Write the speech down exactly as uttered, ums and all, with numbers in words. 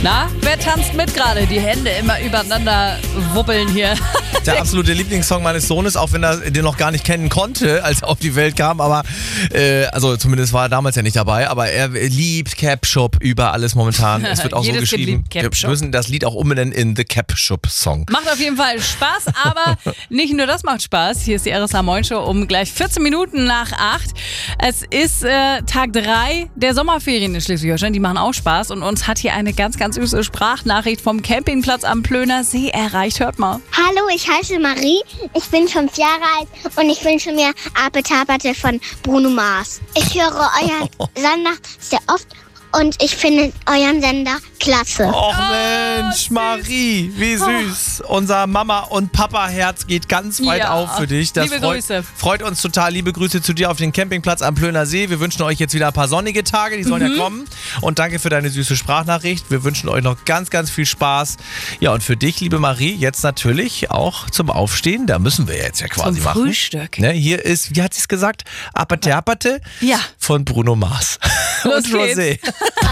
Na, wer tanzt mit gerade? Die Hände immer übereinander wuppeln hier. Der absolute Lieblingssong meines Sohnes, auch wenn er den noch gar nicht kennen konnte, als er auf die Welt kam. Aber, äh, also zumindest war er damals ja nicht dabei. Aber er liebt Capshop über alles momentan. Es wird auch so Jedes Kind geschrieben. liebt Capshop. Wir müssen das Lied auch umbenennen in The Capshop Song. Macht auf jeden Fall Spaß, aber nicht nur das macht Spaß. Hier ist die R S H Moin Show um gleich vierzehn Minuten nach acht. Es ist äh, Tag drei der Sommerferien in Schleswig-Holstein. Die machen auch Spaß. Und uns hat hier eine ganz, ganz süße Sprachnachricht vom Campingplatz am Plöner See erreicht. Hört mal. Hallo, ich heiße Marie, ich bin fünf Jahre alt und ich wünsche mir Apetapate von Bruno Mars. Ich höre euren Sender sehr oft und ich finde euren Sender klasse. Och Mensch, Marie, wie süß. Unser Mama- und Papa-Herz geht ganz weit Ja. auf für dich. Das Liebe freut, Grüße. freut uns total. Liebe Grüße zu dir auf den Campingplatz am Plöner See. Wir wünschen euch jetzt wieder ein paar sonnige Tage, die sollen Mhm. ja kommen. Und danke für deine süße Sprachnachricht. Wir wünschen euch noch ganz, ganz viel Spaß. Ja, und für dich, liebe Marie, jetzt natürlich auch zum Aufstehen. Da müssen wir jetzt ja quasi Zum machen. Frühstück. Ne, hier ist, wie hat sie es gesagt? Apate Apate Ja. von Bruno Mars. Los und Rosé. geht's.